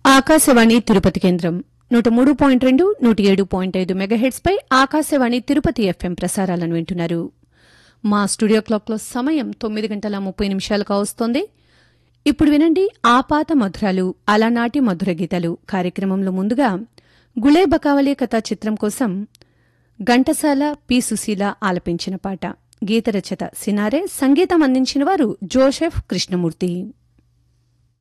ఆకాశవాణి తిరుపతి కేంద్రం 103.2 107.5 మెగాహెర్ట్జ్ పై ఆకాశవాణి తిరుపతి ఎఫ్ఎం ప్రసారాలను వింటున్నారు. మా స్టూడియో క్లాక్లో సమయం 9:30 కావస్తోంది. ఇప్పుడు వినండి ఆపాత మధురాలు అలనాటి మధుర గీతాలు కార్యక్రమంలో ముందుగా గుళే బకావలి కథా చిత్రం కోసం ఘంటసాల పి సుశీల ఆలపించిన పాట. గీతరచత సినారే, సంగీతం అందించిన వారు జోసెఫ్ కృష్ణమూర్తి.